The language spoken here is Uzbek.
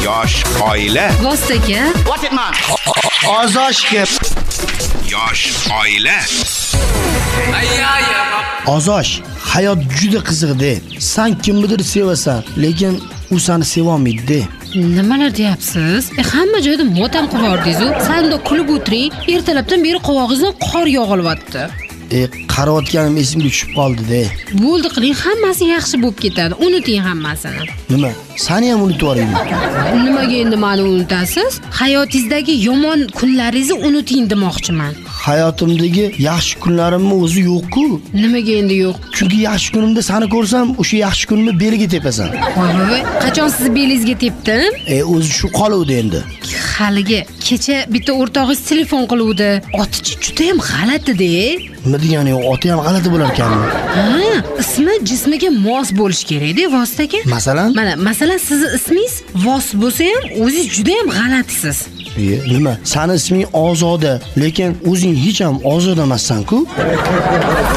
Yosh oila. Vostaka. What it man? Ozoshga. Yosh oila. Ozosh, hayot juda qiziq-da. Sen kimnidir sevasan, lekin u seni sevolmaydi-da. Nimalar deyapsiz? Hamma joyda motam qilibordingiz-ku. Sanda kulib o'tiring, ertalabdan beri qovog'ingizdan qor yog'ilyapti. Qarayotganim esimga tushib qoldi-da. Bo'ldi qiling, hammasi yaxshi bo'lib ketadi. Unuting hammasini. Nima? Seni ham unutib yuboraymi? Nimaga endi meni unutasiz? Hayotingizdagi yomon kunlaringizni unuting demoqchiman. Hayotimdagi yaxshi kunlarimni o'zi yo'q-ku. Nimaga endi yo'q? Chunki yaxshi kunimda seni ko'rsam, o'sha yaxshi kunimni beliga tepasan. Voy, qachon sizni belingizga tepdim? O'zi shu qoluvdi endi. Haligi kecha bitta o'rtog'ingiz telefon qiluvdi. Otichi juda ham g'alati-da. Nima degani, oti ham g'alati bo'lar ekanmi? Ha, ismi jismiga mos bo'lish kerak-da, Vostaka. Masalan? Mana, masalan sizning ismingiz Vos bo'lsa ham, o'zingiz juda ham g'alatisiz. Nima? Seni isming Ozoda, lekin o'zing hech ham ozoda emassan-ku.